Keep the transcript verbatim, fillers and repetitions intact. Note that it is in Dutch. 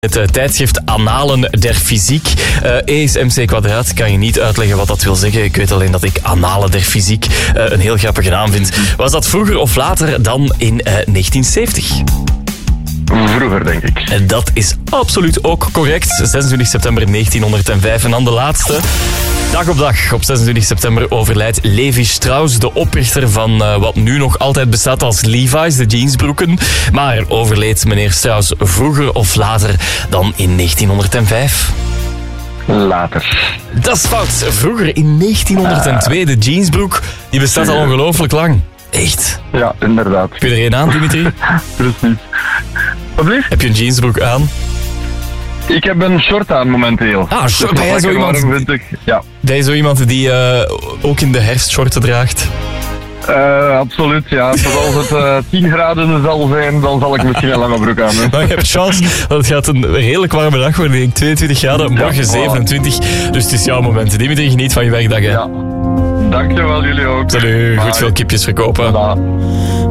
Het uh, tijdschrift Annalen der Fysiek. Uh, E is mc kwadraat. Kan je niet uitleggen wat dat wil zeggen. Ik weet alleen dat ik Annalen der Fysiek uh, een heel grappige naam vind. Was dat vroeger of later dan in uh, negentien zeventig? Vroeger, denk ik. En dat is absoluut ook correct. zesentwintig september negentienhonderdvijf. En dan de laatste. Dag op dag, op zesentwintig september, overlijdt Levi Strauss, de oprichter van uh, wat nu nog altijd bestaat als Levi's, de jeansbroeken. Maar overleed meneer Strauss vroeger of later dan in negentienhonderdvijf? Later. Dat is fout. Vroeger in negentienhonderdtwee, de jeansbroek, die bestaat al ongelooflijk lang. Echt? Ja, inderdaad. Heb je er een aan, Dimitri? Precies. Wat blieft? Heb je een jeansbroek aan? Ik heb een short aan momenteel. Ah, short. Ben jij zo iemand, ik, ja. ben je zo iemand die uh, ook in de herfst shorten draagt? Uh, absoluut, ja. Als het uh, tien graden zal zijn, dan zal ik misschien een lange broek aan doen. Maar je hebt chance, want het gaat een redelijk warme dag worden. Ik denk tweeëntwintig graden, morgen ja, zevenentwintig. Dus het is jouw moment. Dimitri, geniet van je werkdag, hè. Ja. Dankjewel, jullie ook. Salut, goed veel kipjes verkopen. Voilà.